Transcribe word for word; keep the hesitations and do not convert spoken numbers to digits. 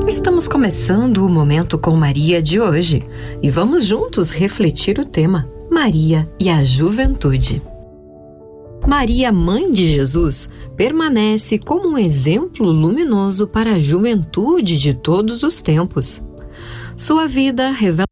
Estamos começando o Momento com Maria de hoje e vamos juntos refletir o tema Maria e a Juventude. Maria, mãe de Jesus, permanece como um exemplo luminoso para a juventude de todos os tempos. Sua vida revela